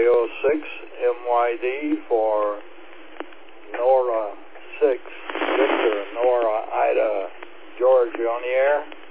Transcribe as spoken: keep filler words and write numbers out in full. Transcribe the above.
oh six M Y D for Nora six, Victor, Nora, Ida, George, you on the air?